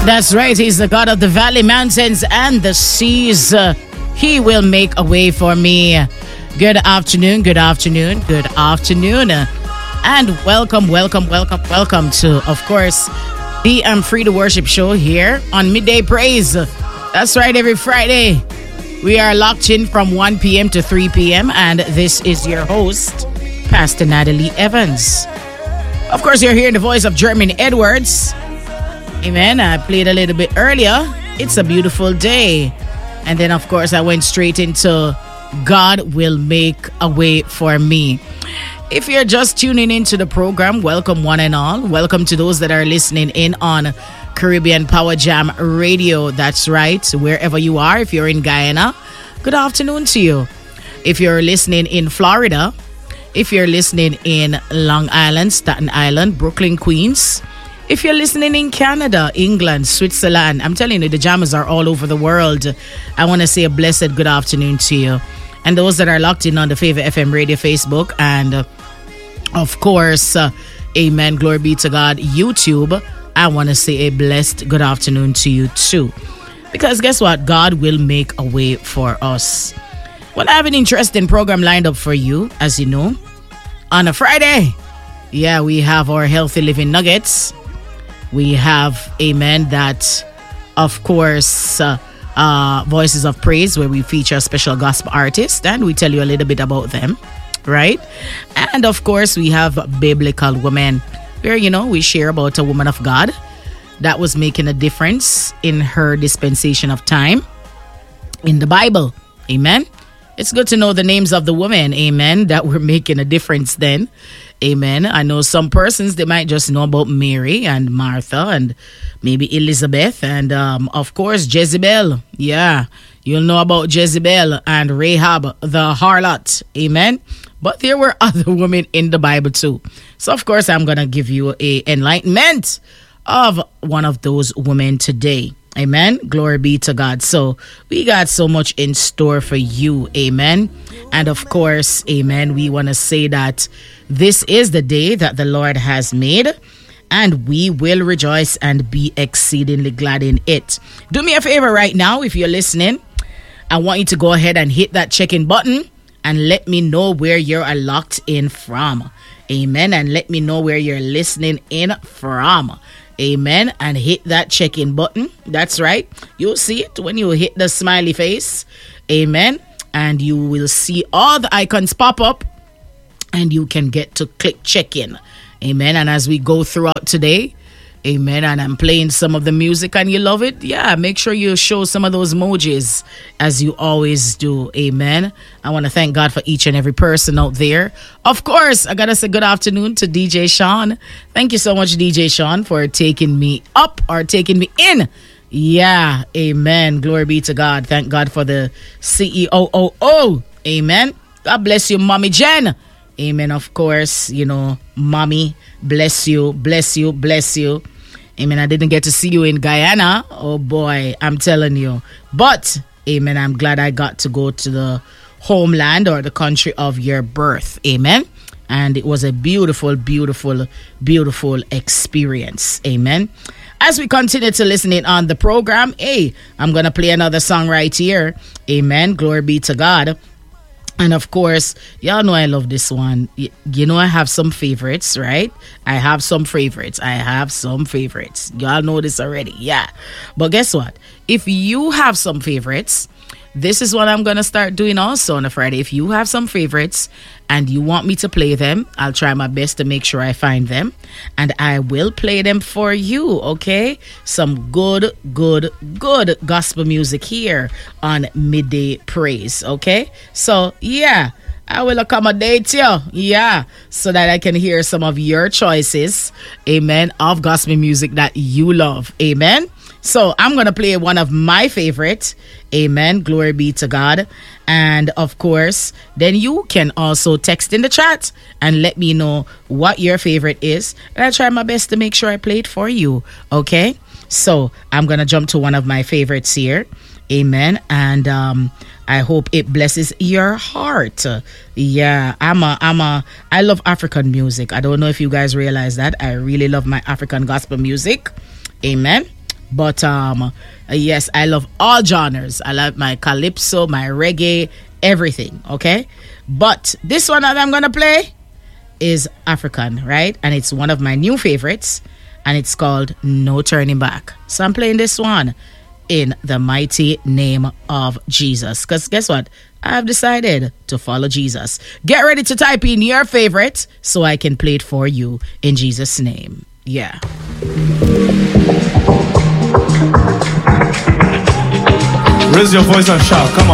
That's right. He's the God of the valley, mountains, and the seas. He will make a way for me. Good afternoon, good afternoon, good afternoon. And welcome to, of course, the I'm Free to Worship show here on Midday Praise. That's right, every Friday. We are locked in from 1 p.m. to 3 p.m. And this is your host, Pastor Natalie Evans. Of course, you're hearing the voice of Jermaine Edwards. Amen. I played a little bit earlier. It's a beautiful day. And then, of course, I went straight into God will make a way for me. If you're just tuning into the program, welcome one and all. Welcome to those that are listening in on Caribbean Power Jam Radio. That's right. Wherever you are, if you're in Guyana, good afternoon to you. If you're listening in Florida, if you're listening in Long Island, Staten Island, Brooklyn, Queens, if you're listening in Canada, England, Switzerland, I'm telling you, the jammers are all over the world. I want to say a blessed good afternoon to you. And those that are locked in on the Favor FM Radio Facebook and, of course, amen, glory be to God, YouTube, I want to say a blessed good afternoon to you too. Because guess what? God will make a way for us. Well, I have an interesting program lined up for you, as you know. On a Friday, yeah, we have our Healthy Living Nuggets. We have, amen, that, of course, Voices of Praise, where we feature a special gospel artist and we tell you a little bit about them, right? And, of course, we have Biblical Women, where, you know, we share about a woman of God that was making a difference in her dispensation of time in the Bible. Amen. It's good to know the names of the women, amen, that were making a difference then. Amen. I know some persons, they might just know about Mary and Martha and maybe Elizabeth and, of course, Jezebel. Yeah, you'll know about Jezebel and Rahab the harlot. Amen. But there were other women in the Bible too. So, of course, I'm going to give you a enlightenment of one of those women today. Amen. Glory be to God. So we got so much in store for you. Amen. And of course, amen, we want to say that this is the day that the Lord has made, and we will rejoice and be exceedingly glad in it. Do me a favor right now, if you're listening, I want you to go ahead and hit that check-in button and let me know where you're locked in from. Amen. And let me know where you're listening in from. Amen. And hit that check-in button. That's right. You'll see it when you hit the smiley face. Amen. And you will see all the icons pop up and you can get to click check-in. Amen. And as we go throughout today, amen, and I'm playing some of the music and you love it, yeah, make sure you show some of those emojis as you always do. Amen. I want to thank God for each and every person out there. Of course, I got to say good afternoon to DJ Sean. Thank you so much, DJ Sean, for taking me up or taking me in. Yeah, amen. Glory be to God. Thank God for the CEO. Amen. God bless you, Mommy Jen. Amen. Of course, you know, Mommy, bless you, bless you, bless you. Amen. I didn't get to see you in Guyana. Oh boy, I'm telling you. But, amen, I'm glad I got to go to the homeland or the country of your birth. Amen. And it was a beautiful, beautiful, beautiful experience. Amen. As we continue to listen in on the program, I'm going to play another song right here. Amen. Glory be to God. And of course, y'all know I love this one. You know I have some favorites, right? I have some favorites. Y'all know this already. Yeah. But guess what? If you have some favorites, this is what I'm going to start doing also on a Friday. If you have some favorites and you want me to play them, I'll try my best to make sure I find them. And I will play them for you, okay? Some good gospel music here on Midday Praise, okay? So, yeah, I will accommodate you, yeah, so that I can hear some of your choices, amen, of gospel music that you love, amen? So I'm going to play one of my favorite. Amen. Glory be to God. And of course, then you can also text in the chat and let me know what your favorite is. And I'll try my best to make sure I play it for you. Okay. So I'm going to jump to one of my favorites here. Amen. And I hope it blesses your heart. Yeah, I love African music. I don't know if you guys realize that. I really love my African gospel music. Amen. But yes, I love all genres. I love my calypso, my reggae, everything, okay? But this one that I'm going to play is African, right? And it's one of my new favorites, and it's called No Turning Back. So I'm playing this one in the mighty name of Jesus. Because guess what? I've decided to follow Jesus. Get ready to type in your favorite so I can play it for you in Jesus' name. Yeah. Raise your voice and shout. Come on.